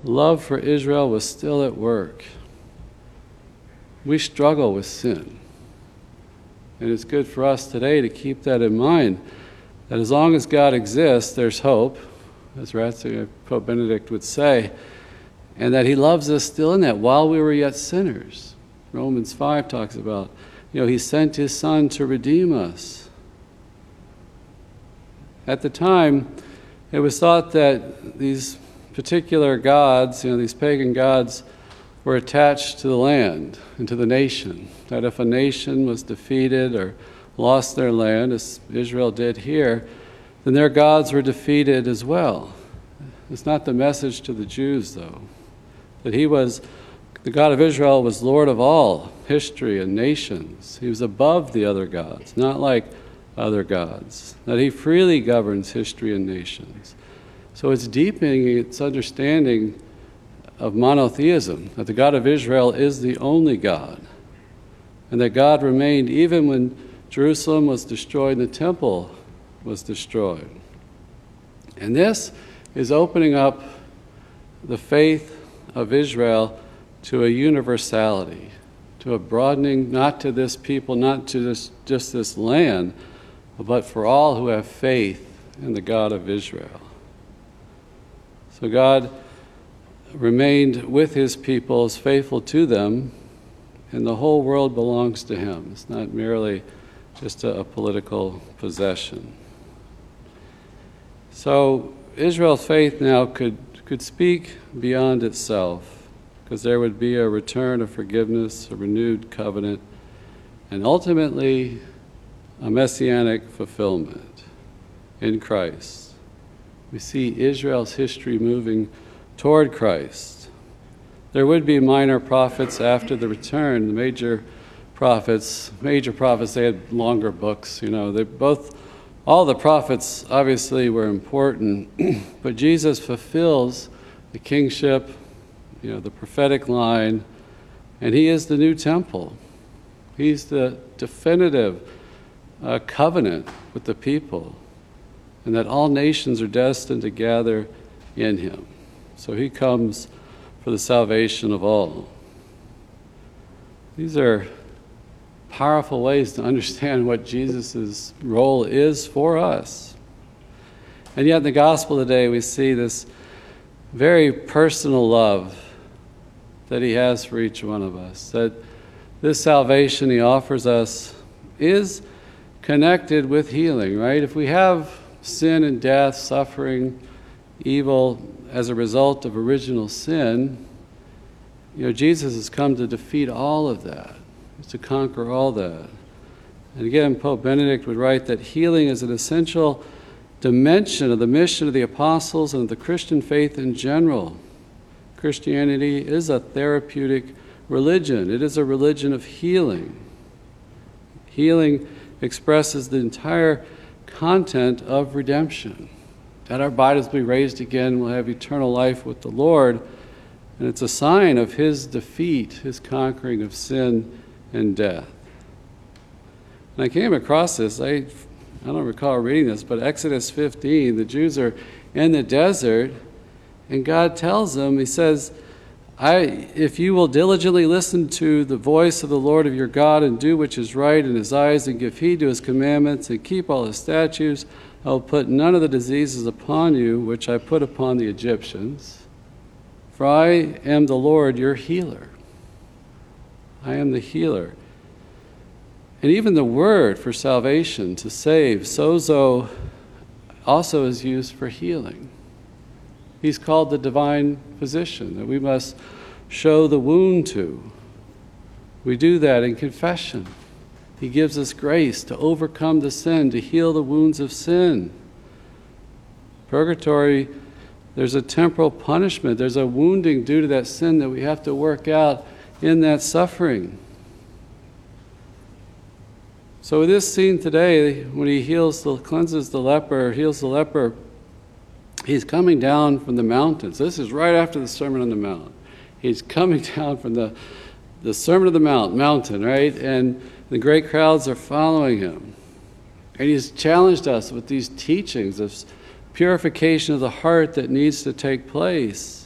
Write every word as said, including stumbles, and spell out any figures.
love for Israel was still at work. We struggle with sin. And it's good for us today to keep that in mind, that as long as God exists, there's hope, as Ratzinger, Pope Benedict would say, and that he loves us still in that while we were yet sinners. Romans five talks about, you know, he sent his Son to redeem us. At the time, it was thought that these particular gods, you know, these pagan gods, were attached to the land and to the nation. That if a nation was defeated or lost their land, as Israel did here, then their gods were defeated as well. It's not the message to the Jews, though, that he was, the God of Israel was Lord of all history and nations. He was above the other gods, not like other gods, that he freely governs history and nations. So it's deepening its understanding of monotheism, that the God of Israel is the only God, and that God remained even when Jerusalem was destroyed and the temple was destroyed. And this is opening up the faith of Israel to a universality, to a broadening, not to this people, not to this, just this land, but for all who have faith in the God of Israel. So God remained with his people, is faithful to them, and the whole world belongs to him. It's not merely just a, a political possession. So Israel's faith now could, could speak beyond itself, because there would be a return of forgiveness, a renewed covenant, and ultimately a messianic fulfillment in Christ. We see Israel's history moving toward Christ. There would be minor prophets after the return. The major prophets, major prophets, they had longer books. You know, they both, all the prophets obviously were important, but Jesus fulfills the kingship, you know, the prophetic line, and he is the new temple. He's the definitive uh, covenant with the people, and that all nations are destined to gather in him. So he comes for the salvation of all. These are powerful ways to understand what Jesus' role is for us. And yet in the gospel today we see this very personal love that he has for each one of us, that this salvation he offers us is connected with healing, right? If we have sin and death, suffering, evil as a result of original sin, you know, Jesus has come to defeat all of that, to conquer all that. And again, Pope Benedict would write that healing is an essential dimension of the mission of the apostles and of the Christian faith in general. Christianity is a therapeutic religion. It is a religion of healing. Healing expresses the entire content of redemption, that our bodies will be raised again, we'll have eternal life with the Lord, and it's a sign of his defeat, his conquering of sin and death. And I came across this, I, I don't recall reading this, but Exodus fifteen, the Jews are in the desert, and God tells them, he says, I, if you will diligently listen to the voice of the Lord of your God and do which is right in his eyes and give heed to his commandments and keep all his statutes, I will put none of the diseases upon you which I put upon the Egyptians, for I am the Lord your healer. I am the healer. And even the word for salvation, to save, sozo, also is used for healing. He's called the divine physician, that we must show the wound to. We do that in confession. He gives us grace to overcome the sin, to heal the wounds of sin. Purgatory, there's a temporal punishment. There's a wounding due to that sin that we have to work out in that suffering. So with this scene today, when he heals, the, cleanses the leper, heals the leper, he's coming down from the mountains. This is right after the Sermon on the Mount. He's coming down from the, the Sermon on the Mount, mountain, right? And the great crowds are following him. And he's challenged us with these teachings of purification of the heart that needs to take place.